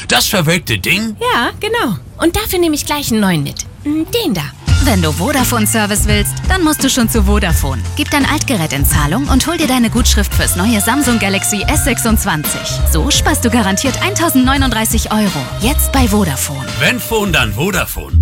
das verwelkte Ding? Ja, genau. Und dafür nehme ich gleich einen neuen mit. Den da. Wenn du Vodafone-Service willst, dann musst du schon zu Vodafone. Gib dein Altgerät in Zahlung und hol dir deine Gutschrift fürs neue Samsung Galaxy S26. So sparst du garantiert 1.039 €. Jetzt bei Vodafone. Wenn Phone, dann Vodafone.